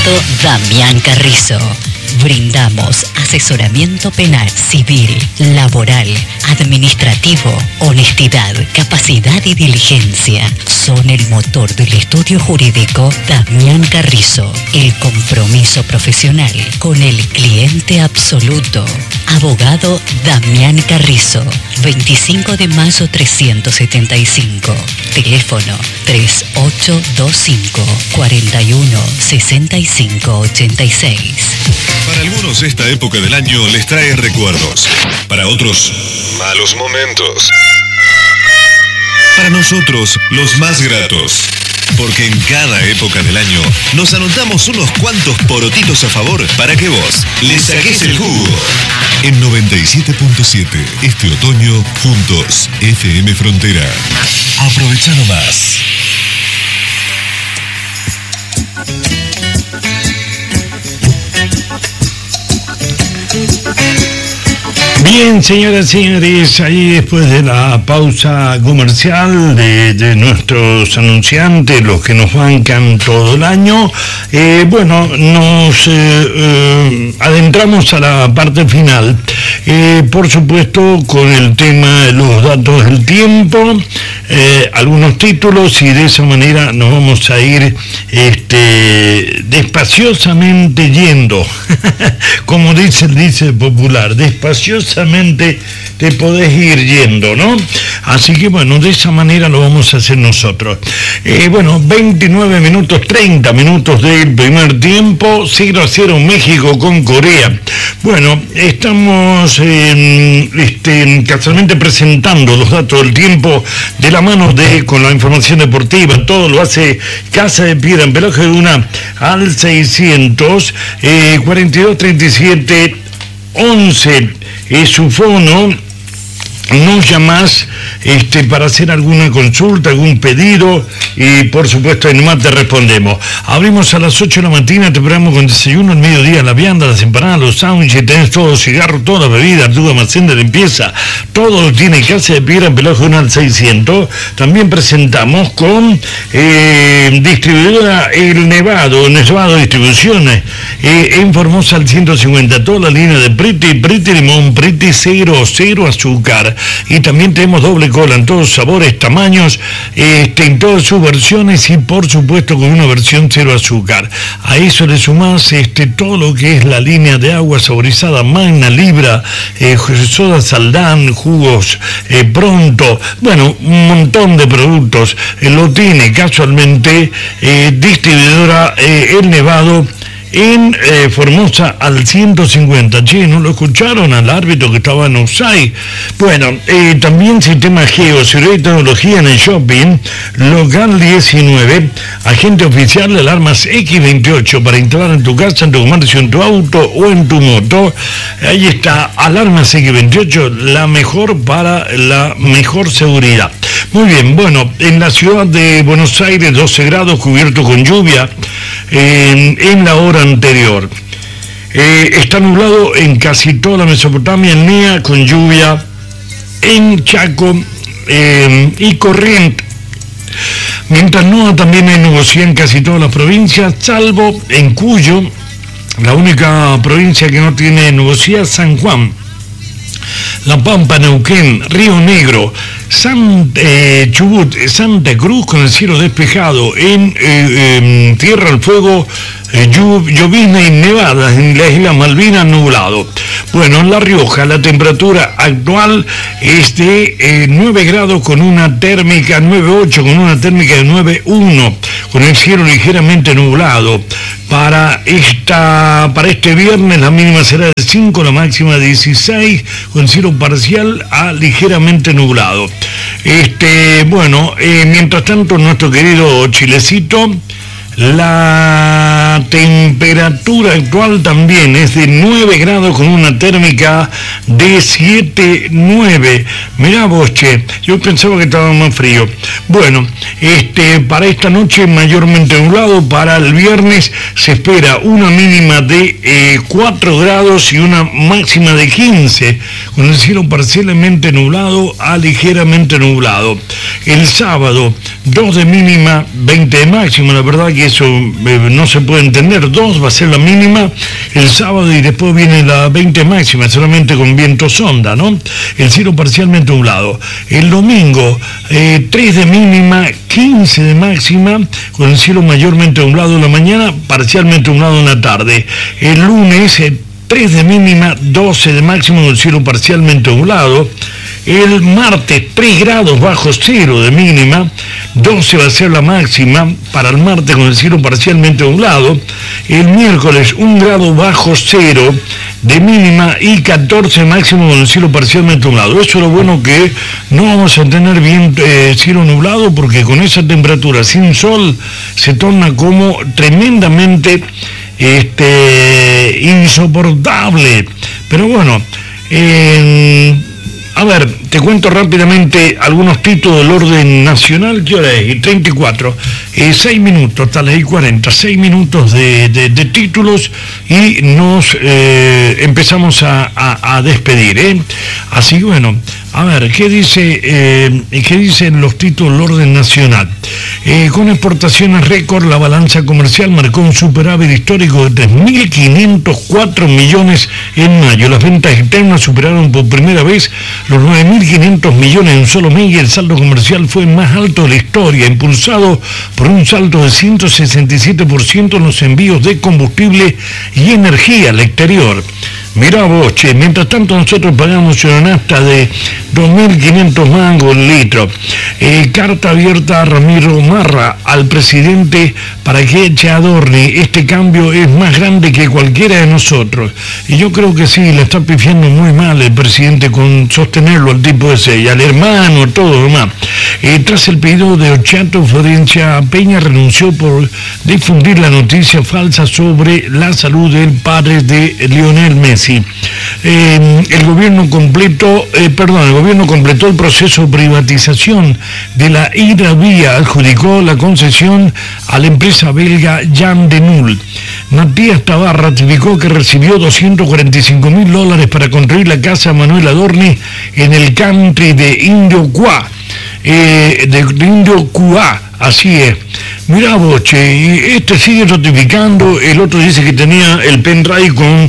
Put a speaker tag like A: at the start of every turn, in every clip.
A: Abogado Damián Carrizo. Brindamos asesoramiento penal, civil, laboral, administrativo, honestidad, capacidad y diligencia. Son el motor del estudio jurídico Damián Carrizo. El compromiso profesional con el cliente absoluto. Abogado Damián Carrizo. 25 de mayo 375. Teléfono 3825 41 65 86.
B: Para algunos esta época del año les trae recuerdos. Para otros, malos momentos. Para nosotros, los más gratos. Porque en cada época del año nos anotamos unos cuantos porotitos a favor para que vos le saques el jugo. En 97.7, este otoño, juntos, FM Frontera. Aprovecha nomás.
C: Bien, señoras y señores, ahí después de la pausa comercial de nuestros anunciantes, los que nos bancan todo el año, nos adentramos a la parte final, por supuesto con el tema de los datos del tiempo, algunos títulos, y de esa manera nos vamos a ir despaciosamente yendo, como dice el dice popular, despaciosamente te podés ir yendo, ¿no? Así que bueno, de esa manera lo vamos a hacer nosotros. 29 minutos, 30 minutos del primer tiempo, 0-0 México con Corea. Bueno, estamos casualmente presentando los datos del tiempo de la mano con la información deportiva. Todo lo hace Casa de Piedra en Pelaje de Una al 600 42 37 11 es su fono. Nos llamás para hacer alguna consulta, algún pedido, y por supuesto en más te respondemos. Abrimos a las 8 de la mañana, te esperamos con desayuno, al mediodía la vianda, las empanadas, los sándwiches, tenés todo, cigarro, toda la bebida, tu almacén de limpieza, todo lo tiene Casa de Piedra en Pelaje al 600. También presentamos con distribuidora El Nevado Distribuciones, en Formosa al 150, toda la línea de Priti Limón, Priti cero azúcar. Y también tenemos doble cola en todos sabores, tamaños, en todas sus versiones, y por supuesto con una versión cero azúcar. A eso le sumás todo lo que es la línea de agua saborizada Magna, Libra, soda Saldán, jugos Pronto, bueno, un montón de productos. Lo tiene casualmente distribuidora El Nevado en Formosa al 150. Che, ¿no lo escucharon al árbitro que estaba en offside? Bueno, también Sistema Geo, seguridad y tecnología en el shopping, local 19, agente oficial de alarmas X28 para instalar en tu casa, en tu comercio, en tu auto o en tu moto. Ahí está, alarmas X28, la mejor para la mejor seguridad. Muy bien, bueno, en la ciudad de Buenos Aires, 12 grados, cubierto con lluvia en la hora anterior. Está nublado en casi toda la Mesopotamia, en NEA, con lluvia en Chaco y Corrientes. Mientras no, también hay nubosidad en casi todas las provincias, salvo en Cuyo, la única provincia que no tiene nubosidad, San Juan, La Pampa, Neuquén, Río Negro, Chubut, Santa Cruz con el cielo despejado, en Tierra del Fuego, llovizna y nevadas, en la isla Malvinas nublado. Bueno, en La Rioja la temperatura actual es de 9 grados con una térmica 9,8, con una térmica de 9,1, con el cielo ligeramente nublado. Para este viernes la mínima será de 5, la máxima de 16, con cielo parcial a ligeramente nublado. Mientras tanto, nuestro querido Chilecito, la temperatura actual también es de 9 grados con una térmica de 7,9. Mirá vos, che, yo pensaba que estaba más frío. Bueno, para esta noche mayormente nublado. Para el viernes se espera una mínima de 4 grados y una máxima de 15, con el cielo parcialmente nublado a ligeramente nublado. El sábado, 2 de mínima, 20 de máxima. La verdad que eso no se puede entender entender. 2 va a ser la mínima el sábado y después viene la 20 máxima, solamente con viento sonda, ¿no? El cielo parcialmente nublado. El domingo, 3 de mínima, 15 de máxima, con el cielo mayormente nublado en la mañana, parcialmente nublado en la tarde. El lunes, 3 de mínima, 12 de máximo, con el cielo parcialmente nublado. El martes 3 grados bajo cero de mínima, 12 va a ser la máxima para el martes con el cielo parcialmente nublado. El miércoles 1 grado bajo cero de mínima y 14 máximo con el cielo parcialmente nublado. Eso es lo bueno, que no vamos a tener bien cielo nublado, porque con esa temperatura sin sol se torna como tremendamente insoportable. Pero bueno, a ver, te cuento rápidamente algunos títulos del orden nacional. ¿Qué hora es? 34. 6 minutos, hasta las 40. 6 minutos de títulos y nos empezamos a despedir, Así que bueno, a ver, ¿qué dicen los títulos del orden nacional? Con exportaciones récord, la balanza comercial marcó un superávit histórico de 3.504 millones en mayo. Las ventas externas superaron por primera vez los 9.500 millones en un solo mes, y el saldo comercial fue el más alto de la historia, impulsado por un salto de 167% en los envíos de combustible y energía al exterior. Mirá vos, che, mientras tanto nosotros pagamos una nafta de 2.500 mangos el litro. Carta abierta a Ramiro Marra, al presidente, para que eche a Adorni. Este cambio es más grande que cualquiera de nosotros. Y yo creo que sí, le está pifiando muy mal el presidente con sostenerlo al tipo ese, y al hermano, todo lo demás. Tras el pedido de Ochato, Florencia Peña renunció por difundir la noticia falsa sobre la salud del padre de Lionel Messi. El gobierno completó el proceso de privatización de la Hidrovía, adjudicó la concesión a la empresa belga Jan de Nul. Matías Tabar ratificó que recibió $245.000 para construir la casa Manuel Adorni en el country de Indiocuá. Así es. Mirá vos, che, este sigue ratificando, el otro dice que tenía el pendrive con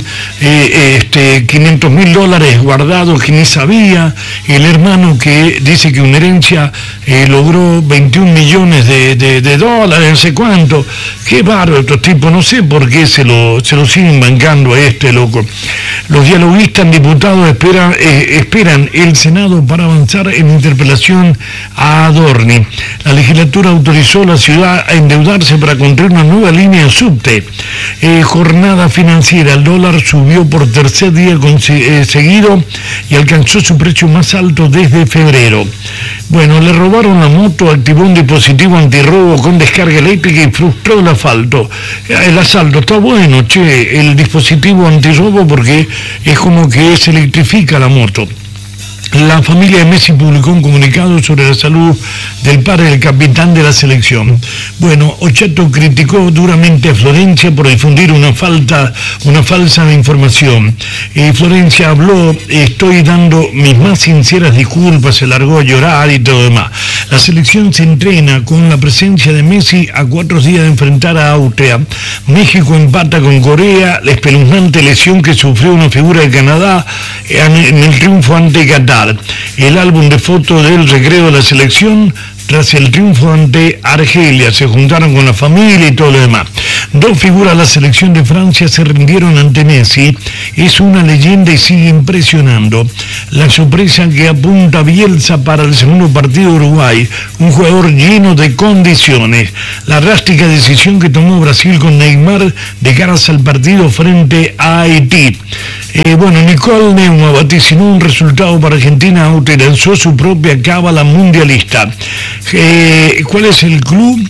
C: $500.000 guardados que ni sabía, el hermano que dice que una herencia logró 21 millones de dólares, no sé cuánto. Qué bárbaro estos tipos, no sé por qué se lo siguen bancando a este loco. Los dialoguistas diputados esperan el Senado para avanzar en interpelación a Adorni. La legislatura autorizó a la ciudad a endeudarse para construir una nueva línea de subte. Jornada financiera, el dólar subió por tercer día seguido y alcanzó su precio más alto desde febrero. Bueno, le robaron la moto, activó un dispositivo antirrobo con descarga eléctrica y frustró el asalto. El asalto está bueno, che, el dispositivo antirrobo, porque es como que se electrifica la moto. La familia de Messi publicó un comunicado sobre la salud del padre del capitán de la selección. Bueno, Ochato criticó duramente a Florencia por difundir una falsa información. Florencia habló: estoy dando mis más sinceras disculpas, se largó a llorar y todo demás. La selección se entrena con la presencia de Messi a 4 días de enfrentar a Austria. México empata con Corea, la espeluznante lesión que sufrió una figura de Canadá en el triunfo ante Qatar. El álbum de fotos del recreo de la selección tras el triunfo ante Argelia. Se juntaron con la familia y todo lo demás. 2 figuras de la selección de Francia se rindieron ante Messi. Es una leyenda y sigue impresionando. La sorpresa que apunta Bielsa para el segundo partido de Uruguay. Un jugador lleno de condiciones. La drástica decisión que tomó Brasil con Neymar de cara al partido frente a Haití. Nicole Neumann vaticinó un resultado para Argentina, y lanzó su propia cábala mundialista. ¿Cuál es el club?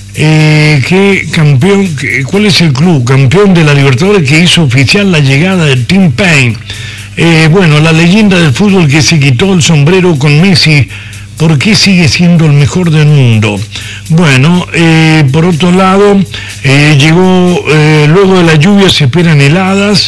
C: ¿Cuál es el club campeón de la Libertadores que hizo oficial la llegada de Tim Payne? La leyenda del fútbol que se quitó el sombrero con Messi, ¿por qué sigue siendo el mejor del mundo? Por otro lado, luego de la lluvia se esperan heladas.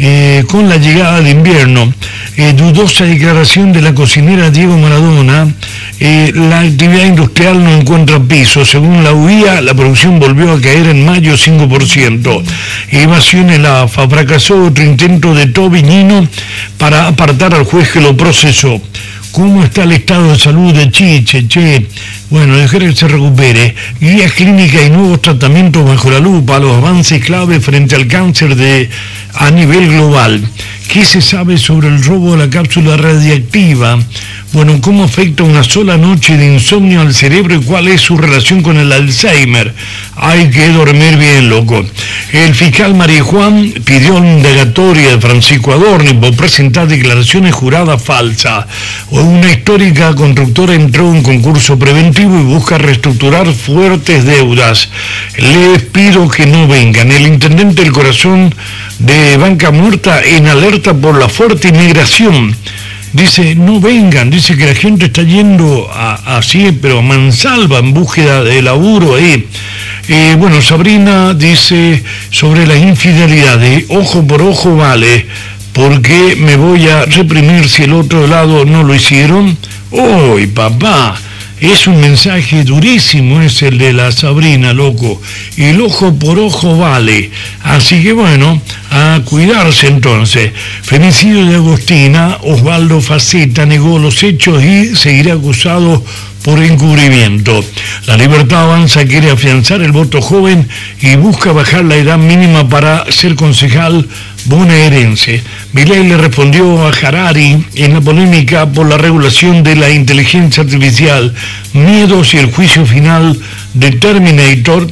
C: con la llegada del invierno. Dudosa declaración de la cocinera Diego Maradona. La actividad industrial no encuentra piso. Según la UIA, la producción volvió a caer en mayo 5%. Evasión en la AFA. Fracasó otro intento de Tobignino para apartar al juez que lo procesó. ¿Cómo está el estado de salud de Chiche? Bueno, dejar que se recupere. Guías clínicas y nuevos tratamientos bajo la lupa, los avances clave frente al cáncer a nivel global. ¿Qué se sabe sobre el robo de la cápsula radiactiva? Bueno, ¿cómo afecta una sola noche de insomnio al cerebro y cuál es su relación con el Alzheimer? Hay que dormir bien, loco. El fiscal María Juan pidió una indagatoria de Francisco Adorni por presentar declaraciones juradas falsas. Una histórica constructora entró en concurso preventivo y busca reestructurar fuertes deudas. Les pido que no vengan. El intendente del corazón de Banca Muerta en alerta por la fuerte inmigración. Dice, no vengan, dice que la gente está yendo así, pero a mansalva en búsqueda de laburo ahí. Bueno, Sabrina dice sobre las infidelidades, ojo por ojo vale, porque me voy a reprimir si el otro lado no lo hicieron. ¡Uy, papá! Es un mensaje durísimo, es el de la Sabrina, loco. El ojo por ojo vale. Así que bueno, a cuidarse entonces. Femicidio de Agostina, Osvaldo Faceta negó los hechos y seguirá acusado por encubrimiento. La Libertad Avanza quiere afianzar el voto joven y busca bajar la edad mínima para ser concejal bonaerense. Milei le respondió a Harari en la polémica por la regulación de la inteligencia artificial, miedos y el juicio final de Terminator.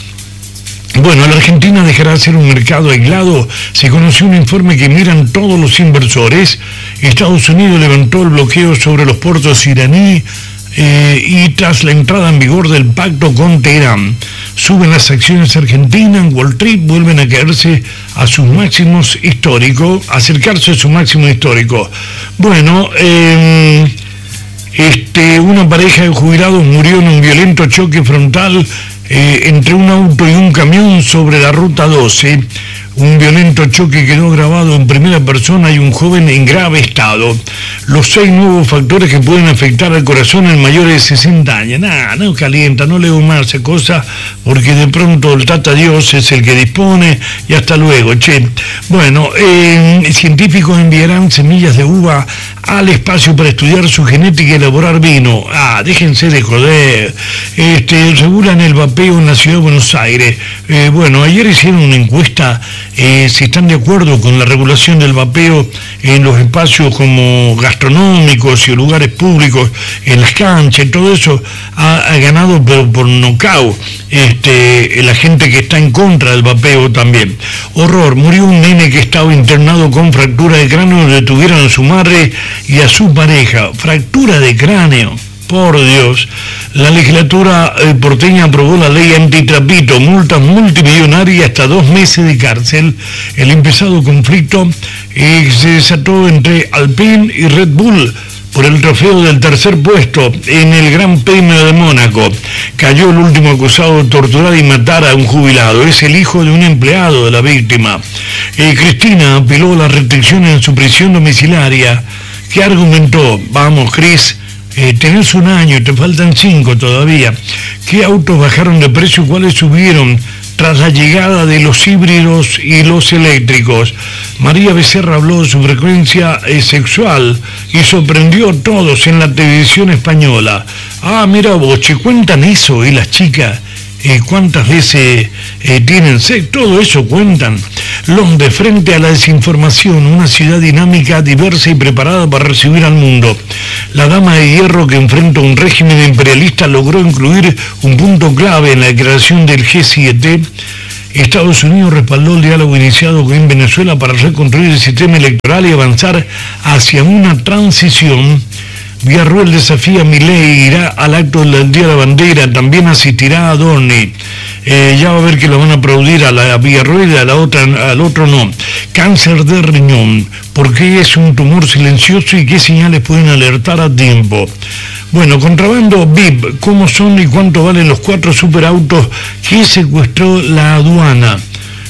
C: Bueno, la Argentina dejará de ser un mercado aislado. Se conoció un informe que miran todos los inversores. Estados Unidos levantó el bloqueo sobre los puertos iraníes y tras la entrada en vigor del pacto con Teherán, suben las acciones argentinas. En Wall Street vuelven a caerse a sus máximos históricos, acercarse a su máximo histórico. Bueno, una pareja de jubilados murió en un violento choque frontal entre un auto y un camión sobre la ruta 12. Un violento choque quedó grabado en primera persona y un joven en grave estado. Los 6 nuevos factores que pueden afectar al corazón en mayores de 60 años. No calienta, no leo más esa cosa, porque de pronto el Tata Dios es el que dispone y hasta luego, che. Bueno, científicos enviarán semillas de uva al espacio para estudiar su genética y elaborar vino. Déjense de joder. Regulan el vapeo en la ciudad de Buenos Aires. Bueno, ayer hicieron una encuesta si están de acuerdo con la regulación del vapeo en los espacios como gastronómicos y lugares públicos, en las canchas, todo eso ha ganado, pero por nocaut, la gente que está en contra del vapeo también. Horror, murió un nene que estaba internado con fractura de cráneo, detuvieron a su madre y a su pareja. Fractura de cráneo. Por Dios, la legislatura porteña aprobó la ley antitrapito, multas multimillonarias hasta 2 meses de cárcel. El empezado conflicto se desató entre Alpine y Red Bull por el trofeo del tercer puesto en el Gran Premio de Mónaco. Cayó el último acusado de torturar y matar a un jubilado. Es el hijo de un empleado de la víctima. Cristina apeló las restricciones en su prisión domiciliaria. ¿Qué argumentó? Vamos, Cris. Tenés 1 año, te faltan 5 todavía. ¿Qué autos bajaron de precio? ¿Cuáles subieron tras la llegada de los híbridos y los eléctricos? María Becerra habló de su frecuencia sexual y sorprendió a todos en la televisión española. Mira vos, che, cuentan eso, y las chicas, cuántas veces tienen sexo, todo eso cuentan. Londres, frente a la desinformación, una ciudad dinámica, diversa y preparada para recibir al mundo. La dama de hierro que enfrenta un régimen imperialista logró incluir un punto clave en la declaración del G7. Estados Unidos respaldó el diálogo iniciado en Venezuela para reconstruir el sistema electoral y avanzar hacia una transición. Villarruel desafía a Milei, irá al acto del Día de la Bandera, también asistirá a Adorni. Ya va a ver que lo van a aplaudir a la Villarruel y al otro no. Cáncer de riñón, ¿por qué es un tumor silencioso y qué señales pueden alertar a tiempo? Bueno, contrabando VIP, ¿cómo son y cuánto valen los 4 superautos que secuestró la aduana?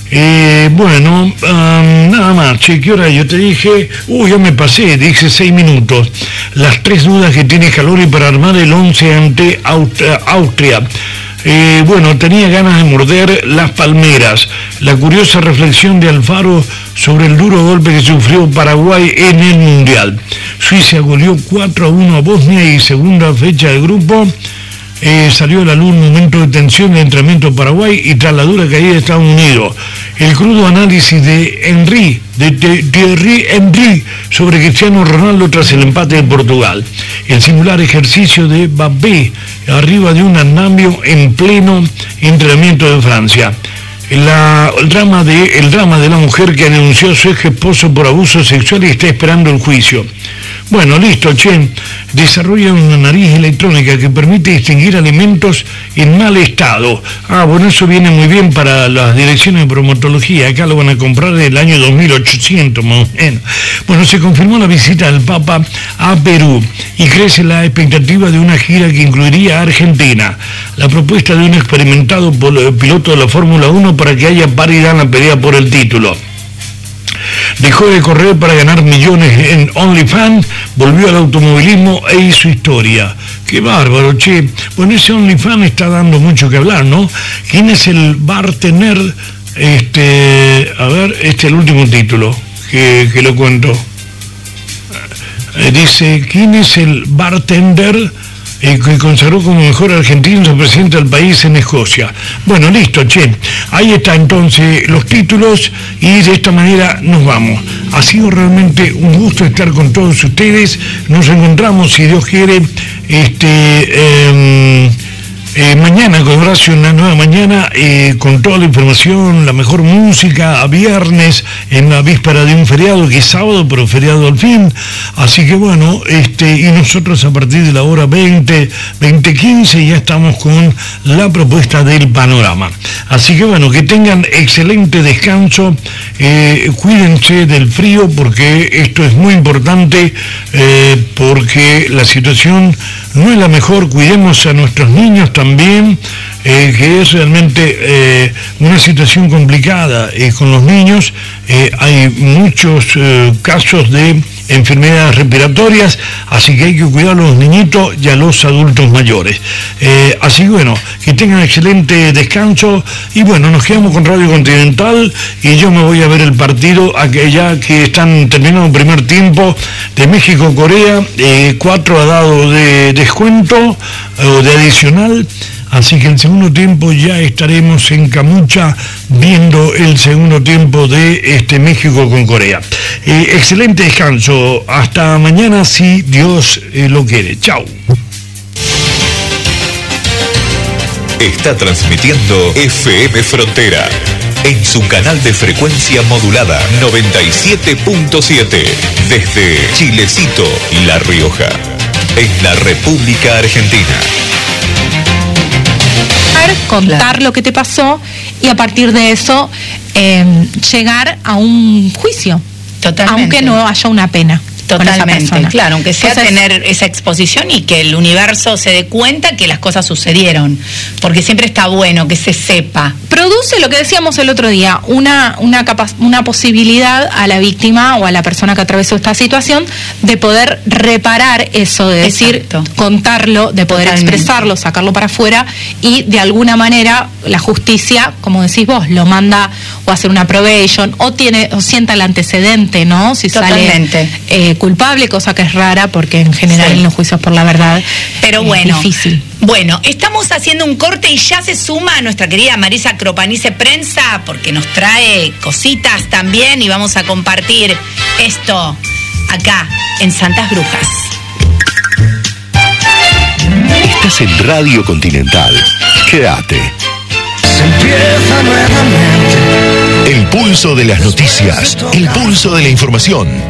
C: Bueno, nada más, che, ¿qué hora yo te dije? Ya me pasé, dije 6 minutos. Las 3 dudas que tiene Scaloni para armar el 11 ante Austria. Bueno, tenía ganas de morder las palmeras. La curiosa reflexión de Alfaro sobre el duro golpe que sufrió Paraguay en el Mundial. Suiza goleó 4-1 a Bosnia y segunda fecha del grupo. Salió a la luz un momento de tensión en el entrenamiento de Paraguay y tras la dura caída de Estados Unidos. El crudo análisis de Thierry Henry sobre Cristiano Ronaldo tras el empate de Portugal. El singular ejercicio de Mbappé arriba de un andamio en pleno entrenamiento de Francia. El drama de la mujer que denunció a su ex esposo por abuso sexual y está esperando el juicio. Bueno, listo, che. Desarrolla una nariz electrónica que permite distinguir alimentos en mal estado. Bueno, eso viene muy bien para las direcciones de bromatología. Acá lo van a comprar en el año 2800, más o menos. Bueno, se confirmó la visita del Papa a Perú y crece la expectativa de una gira que incluiría a Argentina. La propuesta de un experimentado piloto de la Fórmula 1 para que haya paridad en la pelea por el título. Dejó de correr para ganar millones en OnlyFans, volvió al automovilismo e hizo historia. ¡Qué bárbaro, che! Bueno, ese OnlyFans está dando mucho que hablar, ¿no? ¿Quién es el bartender? El último título que lo cuento. Dice, ¿quién es el bartender que consagró como mejor argentino presidente del país en Escocia? Bueno, listo, che. Ahí está entonces los títulos y de esta manera nos vamos. Ha sido realmente un gusto estar con todos ustedes. Nos encontramos, si Dios quiere, mañana con Horacio, una nueva mañana, con toda la información, la mejor música, a viernes, en la víspera de un feriado, que es sábado, pero feriado al fin. Así que bueno, y nosotros a partir de la hora 20:15 ya estamos con la propuesta del panorama. Así que bueno, que tengan excelente descanso, cuídense del frío, porque esto es muy importante, porque la situación no es la mejor. Cuidemos a nuestros niños también, que es realmente una situación complicada con los niños. Hay muchos casos de enfermedades respiratorias, así que hay que cuidar a los niñitos y a los adultos mayores. Así que bueno, que tengan excelente descanso y bueno, nos quedamos con Radio Continental y yo me voy a ver el partido ya que están terminando el primer tiempo de México-Corea. 4 ha dado de descuento o de adicional. Así que el segundo tiempo ya estaremos en Camucha viendo el segundo tiempo de México con Corea. Excelente descanso. Hasta mañana si Dios lo quiere. Chao.
B: Está transmitiendo FM Frontera en su canal de frecuencia modulada 97.7 desde Chilecito, La Rioja, en la República Argentina.
D: Contar lo que te pasó y a partir de eso llegar a un juicio. Totalmente. Aunque no haya una pena.
E: Totalmente, claro, aunque sea tener esa exposición y que el universo se dé cuenta que las cosas sucedieron, porque siempre está bueno que se sepa.
D: Produce lo que decíamos el otro día, una posibilidad a la víctima o a la persona que atravesó esta situación de poder reparar eso, de decir, contarlo, de poder expresarlo, sacarlo para afuera y de alguna manera la justicia, como decís vos, lo manda o a hacer una probation o sienta el antecedente, ¿no? Si sale culpable, cosa que es rara porque en general en los juicios por la verdad
E: pero
D: es difícil.
E: Bueno, estamos haciendo un corte y ya se suma nuestra querida Marisa Cropanice Prensa porque nos trae cositas también y vamos a compartir esto acá en Santas Brujas.
B: Estás en Radio Continental. Quédate.
F: Se empieza nuevamente.
B: El pulso de las noticias, el pulso de la información.